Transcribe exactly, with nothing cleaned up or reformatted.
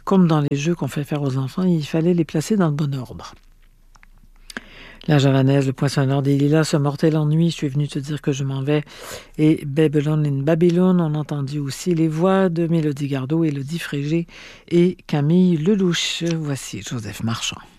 comme dans les jeux qu'on fait faire aux enfants, il fallait les placer dans le bon ordre. La javanaise, le poinçonneur des lilas, ce mortel ennui, je suis venu te dire que je m'en vais. Et Babylone in Babylone, on entendit aussi les voix de Mélodie Gardot, Élodie Frégé et Camille Lelouch. Voici Joseph Marchand.